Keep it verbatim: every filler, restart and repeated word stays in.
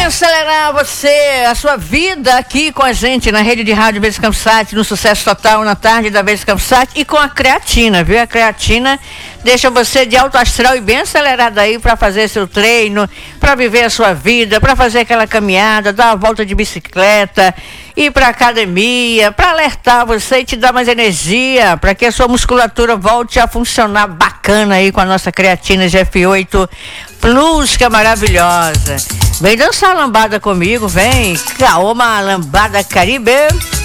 acelerar você, a sua vida aqui com a gente na rede de rádio Basecamp Sat, no Sucesso Total, na tarde da Basecamp Sat, e com a creatina, viu? A creatina deixa você de alto astral e bem acelerado aí para fazer seu treino, para viver a sua vida, para fazer aquela caminhada, dar uma volta de bicicleta, ir para academia, para alertar você e te dar mais energia, para que a sua musculatura volte a funcionar bacana aí com a nossa creatina G F oito Plus, que é maravilhosa. Vem dançar a lambada comigo, vem. Caoma, lambada Caribe.